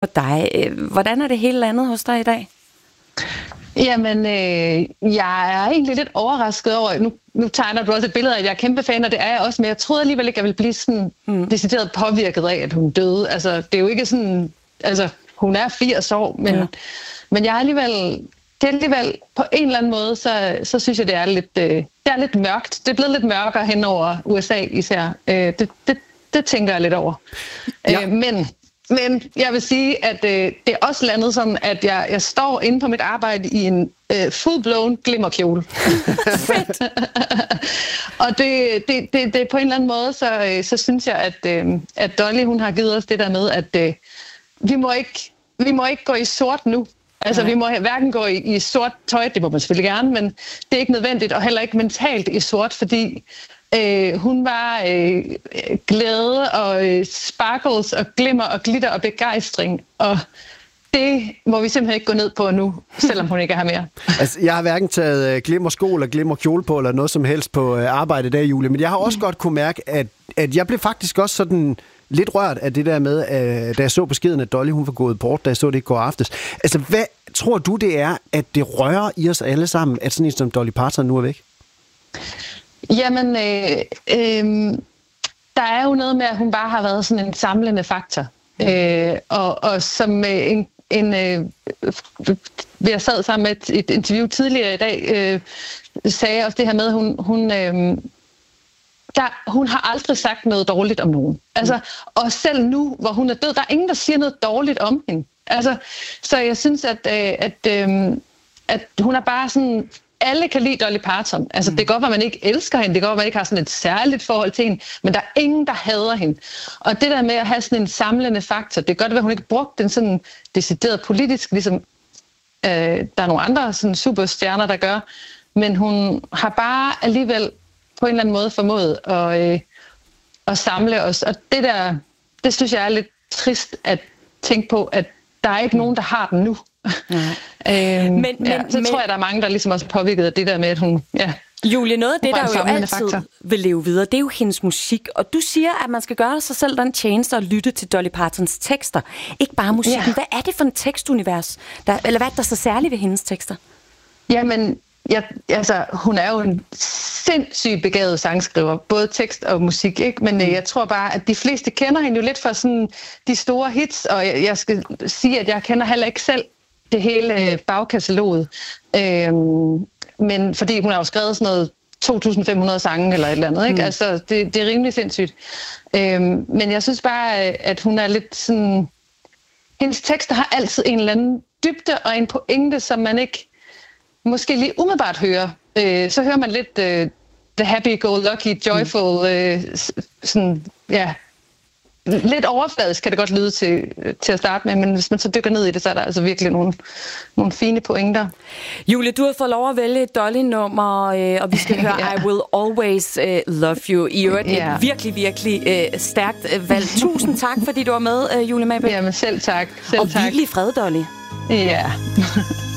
dig. Hvordan er det hele landet hos dig i dag? Jamen, jeg er egentlig lidt overrasket over, nu tegner du også et billede af, at jeg er kæmpe fan, og det er jeg også, men jeg troede alligevel ikke, at jeg ville blive sådan decideret påvirket af, at hun døde. Altså, det er jo ikke sådan, altså, hun er 80 år, men jeg er alligevel på en eller anden måde, så synes jeg, det er lidt mørkt. Det er blevet lidt mørkere hen over USA især. Det tænker jeg lidt over. Ja. Men jeg vil sige, at det er også landet sådan, at jeg står inde på mit arbejde i en full-blown glimmerkjole. Fedt! Og det på en eller anden måde, så synes jeg, at Dolly, hun har givet os det der med, at vi må ikke gå i sort nu. Altså, vi må hverken gå i sort tøj, det må man selvfølgelig gerne, men det er ikke nødvendigt, og heller ikke mentalt i sort, fordi hun var glæde og sparkles og glimmer og glitter og begejstring, og det må vi simpelthen ikke gå ned på nu, selvom hun ikke er her mere. Altså, jeg har hverken taget glimmersko eller glimmerkjole på, eller noget som helst på arbejde der, Julie, men jeg har også godt kunne mærke, at jeg blev faktisk også sådan lidt rørt af det der med, da jeg så beskeden, at Dolly hun var gået bort, da jeg så det i går aftes. Altså, hvad tror du, det er, at det rører i os alle sammen, at sådan en som Dolly Parton nu er væk? Jamen, der er jo noget med, at hun bare har været sådan en samlende faktor. Og som jeg sad sammen med et interview tidligere i dag, sagde også det her med, at hun har aldrig sagt noget dårligt om nogen. Altså, og selv nu, hvor hun er død, der er ingen, der siger noget dårligt om hende. Altså, så jeg synes, at hun er bare sådan... Alle kan lide Dolly Parton. Altså, det kan godt være, man ikke elsker hende. Det kan godt være, man ikke har sådan et særligt forhold til hende. Men der er ingen, der hader hende. Og det der med at have sådan en samlende faktor, det kan godt være, hun ikke brugte den sådan decideret politisk, ligesom der er nogle andre sådan superstjerner, der gør. Men hun har bare alligevel på en eller anden måde formået at samle os. Og det synes jeg er lidt trist at tænke på, at der er ikke nogen, der har den nu. Så tror jeg, der er mange, der ligesom også påvirket af det der med, at hun... Ja, Julie, noget af det, der jo altid vil leve videre, det er jo hendes musik. Og du siger, at man skal gøre sig selv den tjeneste og lytte til Dolly Partons tekster. Ikke bare musikken. Ja. Hvad er det for et tekstunivers? Eller hvad er der så særligt ved hendes tekster? Jamen, hun er jo en sindssygt begavet sangskriver, både tekst og musik, ikke? Men jeg tror bare, at de fleste kender hende jo lidt for sådan de store hits, og jeg skal sige, at jeg kender heller ikke selv det hele bagkataloget. Men fordi hun har jo skrevet sådan noget 2.500 sange eller et eller andet, ikke? Altså, det er rimelig sindssygt. Men jeg synes bare, at hun er lidt sådan... Hendes tekster har altid en eller anden dybde og en pointe, som man ikke måske lige umiddelbart hører. Så hører man lidt the happy-go-lucky, joyful, sådan, ja... Lidt overfladisk kan det godt lyde til at starte med, men hvis man så dykker ned i det, så er der altså virkelig nogle fine pointer. Julie, du har fået lov at vælge et Dolly-nummer, og vi skal høre I Will Always Love You. I øvrigt et virkelig, virkelig stærkt valg. Tusind tak, fordi du var med, Julie Mabel. Jamen selv tak. Og virkelig fred, Dolly. Ja.